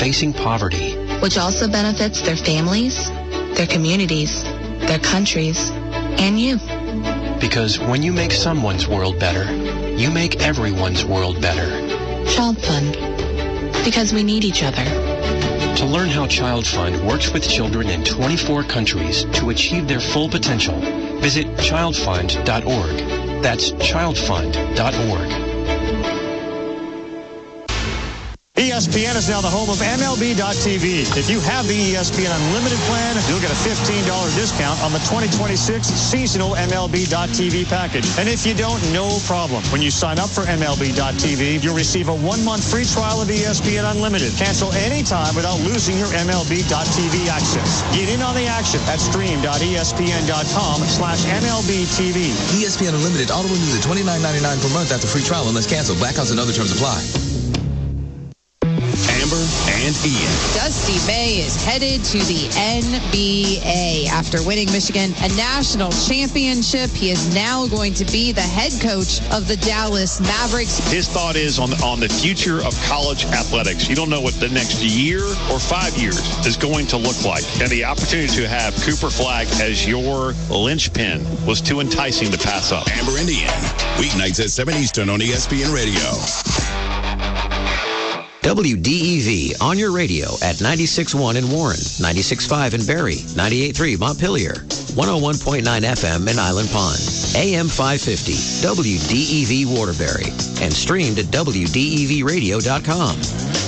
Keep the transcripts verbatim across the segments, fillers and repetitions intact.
facing poverty. Which also benefits their families, their communities, their countries, and you. Because when you make someone's world better, you make everyone's world better. Child Fund. Because we need each other. To learn how Child Fund works with children in twenty-four countries to achieve their full potential, visit child fund dot org. That's child fund dot org. E S P N is now the home of M L B dot T V. If you have the E S P N Unlimited plan, you'll get a fifteen dollars discount on the twenty twenty-six seasonal M L B dot T V package. And if you don't, no problem. When you sign up for M L B dot T V, you'll receive a one-month free trial of E S P N Unlimited. Cancel anytime without losing your M L B dot T V access. Get in on the action at stream dot E S P N dot com slash M L B T V. E S P N Unlimited auto renews at twenty-nine ninety-nine per month after free trial unless canceled. Blackouts and other terms apply. Amber and Ian. Dusty May is headed to the N B A. After winning Michigan a national championship, he is now going to be the head coach of the Dallas Mavericks. His thought is on the, on the future of college athletics. You don't know what the next year or five years is going to look like. And the opportunity to have Cooper Flagg as your linchpin was too enticing to pass up. Amber and Ian. Weeknights at seven Eastern on E S P N Radio. W D E V on your radio at ninety-six point one in Warren, ninety-six point five in Barrie, ninety-eight point three Montpelier, one oh one point nine F M in Island Pond, A M five fifty, W D E V Waterbury, and streamed at W D E V radio dot com.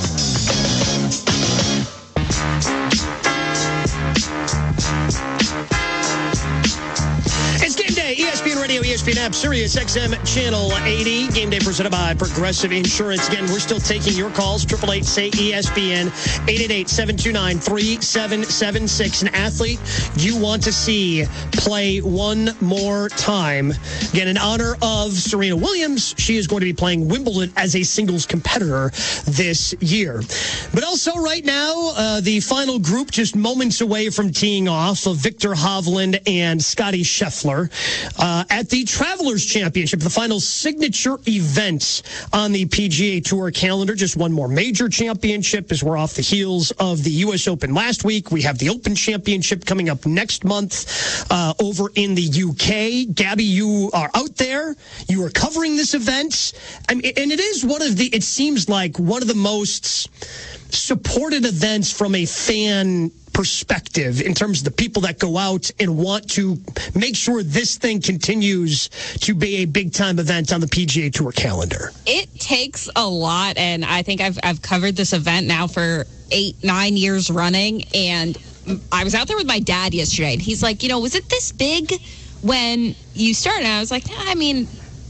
E S P N Radio, E S P N App, Sirius X M Channel eighty. Game day presented by Progressive Insurance. Again, we're still taking your calls. eight eight eight, say E S P N, eight eight eight, seven two nine, three seven seven six. An athlete you want to see play one more time. Again, in honor of Serena Williams, she is going to be playing Wimbledon as a singles competitor this year. But also right now, uh, the final group just moments away from teeing off of Viktor Hovland and Scottie Scheffler. Uh, at the Travelers Championship, the final signature event on the P G A Tour calendar. Just one more major championship as we're off the heels of the U S Open last week. We have the Open Championship coming up next month uh, over in the U K. Gabby, you are out there. You are covering this event. I mean, and it is one of the, it seems like one of the most supported events from a fan perspective in terms of the people that go out and want to make sure this thing continues to be a big-time event on the P G A Tour calendar. It takes a lot, and I think I've I've covered this event now for eight, nine years running, and I was out there with my dad yesterday, and he's like, you know, was it this big when you started? And I was like, I mean,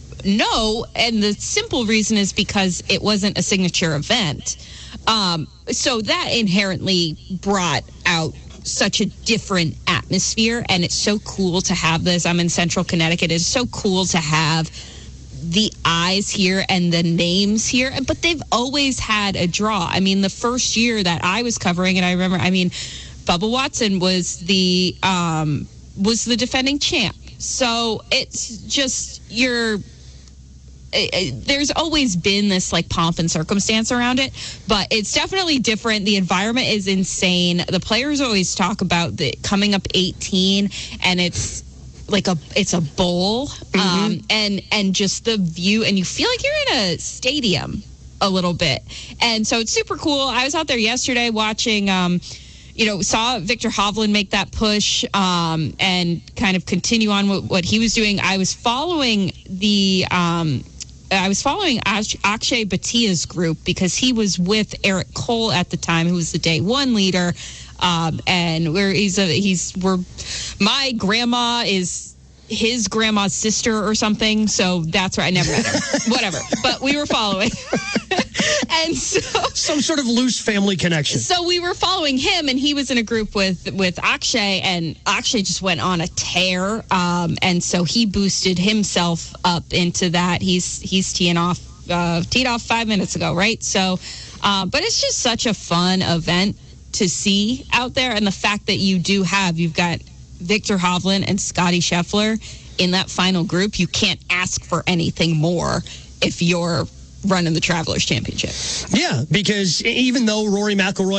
no, and the simple reason is because it wasn't a signature event. Um, so that inherently brought out such a different atmosphere, and it's so cool to have this. I'm in Central Connecticut. It's so cool to have the eyes here and the names here, but they've always had a draw. I mean, the first year that I was covering it, I remember, I mean, Bubba Watson was the um, was the defending champ. So it's just you're. It, it, there's always been this like pomp and circumstance around it, but it's definitely different. The environment is insane. The players always talk about the coming up eighteen, and it's like a it's a bowl, mm-hmm. um, and and just the view, and you feel like you're in a stadium a little bit, and so it's super cool. I was out there yesterday watching. Um, You know, saw Viktor Hovland make that push um, and kind of continue on with what he was doing. I was following the, um, I was following Akshay Bhatia's group because he was with Eric Cole at the time, who was the day one leader, um, and where he's a he's we're my grandma is his grandma's sister or something, so that's where I never met her. Whatever, but we were following. And so some sort of loose family connection. So we were following him, and he was in a group with with Akshay, and Akshay just went on a tear. Um, and so he boosted himself up into that. He's he's teeing off, uh, teed off five minutes ago, right? So, uh, but it's just such a fun event to see out there, and the fact that you do have you've got Viktor Hovland and Scottie Scheffler in that final group. You can't ask for anything more if you're running the Travelers Championship. Yeah, because even though Rory McIlroy